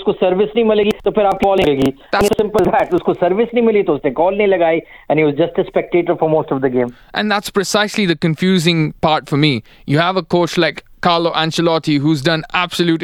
उसको सर्विस नहीं मिलेगी तो फिर आप कॉल नहीं लगेगी. Simple that. उसको सर्विस नहीं मिली तो उसने कॉल नहीं लगाई, and he was just a spectator for most of the game. And that's precisely the confusing part for me. You have a coach like Carlo Ancelotti, who's done absolute